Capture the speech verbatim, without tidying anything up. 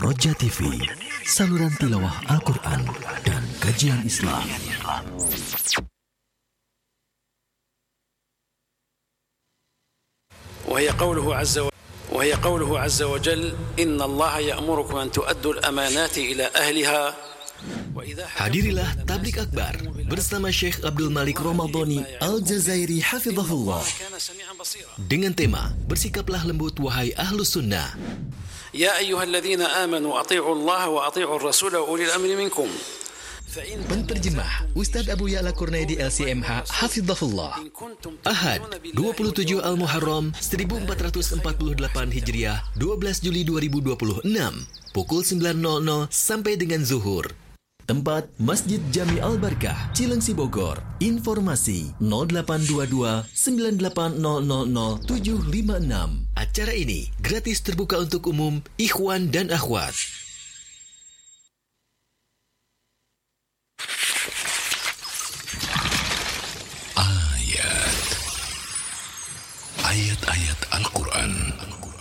Roja T V, saluran tilawah Al-Quran dan kajian Islam. وهي قوله عز وجل وهي قوله عز وجل إن الله يأمركم أن تؤدوا الأمانات إلى أهلها. Hadirilah Tablik Akbar bersama Syekh Abdul Malik Ramadhani Al-Jazairi Hafizahullah dengan tema Bersikaplah lembut wahai Ahlus Sunnah. Ya ayyuhalladzina amanu ati'u Allah wa ati'u ar-rasul wa ulil amri minkum. Penterjemah Ustadz Abu Ya'la Kurnaidi L C M H Hafizahullah. Ahad dua puluh tujuh Al-Muharram seribu empat ratus empat puluh delapan Hijriah, dua belas Juli dua ribu dua puluh enam, pukul sembilan sampai dengan zuhur. Tempat Masjid Jami Al-Barkah, Cilengsi, Bogor. Informasi nol delapan dua dua sembilan delapan nol nol nol tujuh lima enam. Acara ini gratis terbuka untuk umum, ikhwan dan akhwat. Ayat Ayat-ayat Al-Quran